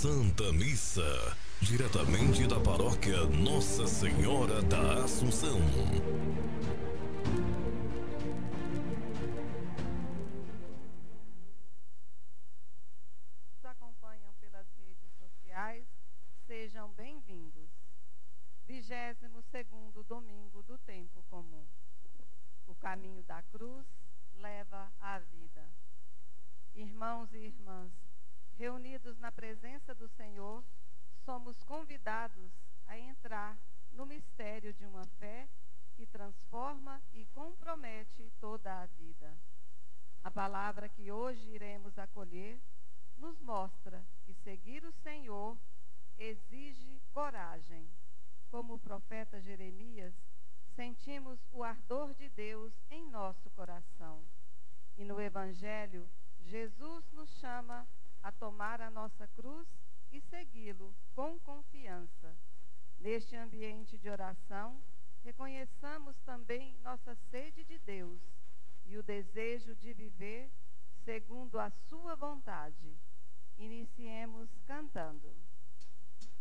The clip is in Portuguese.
Santa Missa, diretamente da paróquia Nossa Senhora da Assunção. Nos acompanham pelas redes sociais, sejam bem-vindos. 22º domingo do tempo comum. O caminho da cruz leva à vida. Irmãos e irmãs, reunidos na presença do Senhor, somos convidados a entrar no mistério de uma fé que transforma e compromete toda a vida. A palavra que hoje iremos acolher nos mostra que seguir o Senhor exige coragem. Como o profeta Jeremias, sentimos o ardor de Deus em nosso coração. E no Evangelho, Jesus nos chama a tomar a nossa cruz e segui-lo com confiança. Neste ambiente de oração, reconheçamos também nossa sede de Deus e o desejo de viver segundo a sua vontade. Iniciemos cantando.